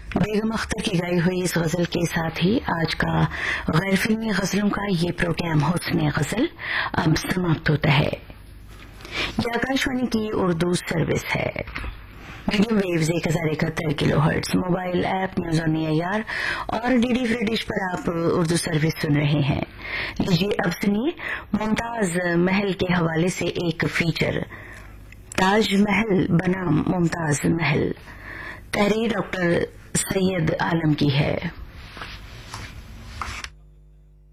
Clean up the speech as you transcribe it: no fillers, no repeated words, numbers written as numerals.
बेगम अख्तर की गाई हुई इस गजल के साथ ही आज का गैर फिल्मी गजलों का ये प्रोग्राम हुस्ने गजल अब समाप्त होता है। ये आकाशवाणी की उर्दू सर्विस है। Medium waves 1071 kilohertz, mobile app news on AIR और डीडी फ्री डिश पर आप उर्दू सर्विस सुन रहे हैं। लीजिए अब सुनिए मुमताज महल के हवाले से एक फीचर, ताज महल बनाम मुमताज महल। तहरीर डॉक्टर सैयद आलम की है।